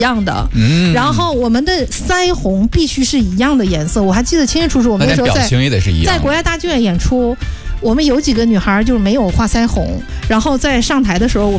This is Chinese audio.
样的，然后我们的腮红必须是一样的颜色。我还记得清清楚楚，我们那时候表情也得是一样的。 在国家大剧院演出，我们有几个女孩就是没有画腮红，然后在上台的时候，